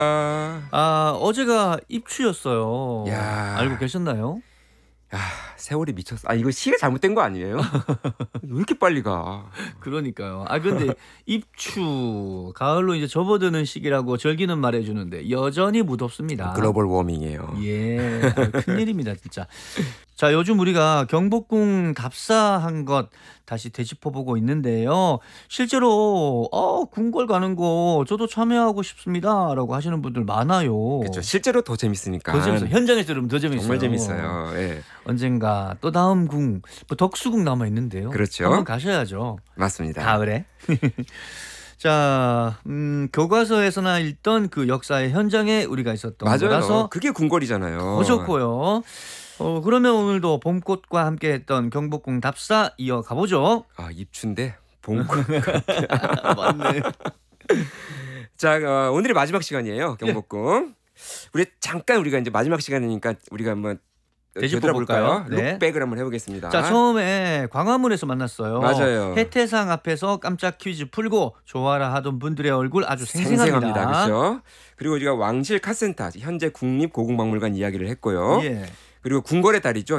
어제가 입추였어요. 야. 알고 계셨나요? 야, 세월이 미쳤어. 아, 이거 시가 잘못된 거 아니에요? 왜 이렇게 빨리 가? 그러니까요. 근데 입추, 가을로 이제 접어드는 시기라고 절기는 말해주는데 여전히 무덥습니다. 글로벌 워밍이에요. 예, 큰일입니다 진짜. 자, 요즘 우리가 경복궁 답사한 것 다시 되짚어보고 있는데요. 실제로 궁궐 가는 거 저도 참여하고 싶습니다라고 하시는 분들 많아요. 그렇죠. 실제로 더 재밌으니까. 더 재밌어요. 현장에서 들으면 더 재밌어요. 정말 재밌어요. 예. 언젠가 또 다음 궁, 뭐 덕수궁 남아 있는데요. 그렇죠. 한번 가셔야죠. 맞습니다. 가을에. 자, 교과서에서나 읽던 그 역사의 현장에 우리가 있었던 맞아요. 거라서 그게 궁궐이잖아요. 더 좋고요. 그러면 오늘도 봄꽃과 함께했던 경복궁 답사 이어가 보죠. 입춘데 봄꽃. 맞네. 자, 오늘의 마지막 시간이에요. 경복궁. 우리가 이제 마지막 시간이니까 우리가 한번 되짚어볼까요? 네. 룩백을 한번 해보겠습니다. 자, 처음에 광화문에서 만났어요. 맞아요. 해태상 앞에서 깜짝 퀴즈 풀고 좋아라 하던 분들의 얼굴 아주 생생합니다. 그렇죠. 그리고 우리가 왕실 카센터, 현재 국립고궁박물관 이야기를 했고요. 예. 그리고 궁궐의 달이죠.